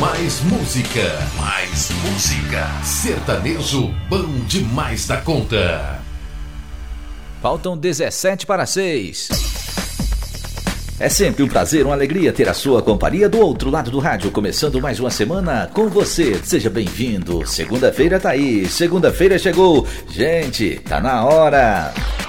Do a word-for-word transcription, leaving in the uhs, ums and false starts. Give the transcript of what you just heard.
mais música. Mais música. Sertanejo bom demais da conta. Faltam dezessete para seis. É sempre um prazer, uma alegria ter a sua companhia do outro lado do rádio, começando mais uma semana com você. Seja bem-vindo. Segunda-feira tá aí, segunda-feira chegou. Gente, tá na hora.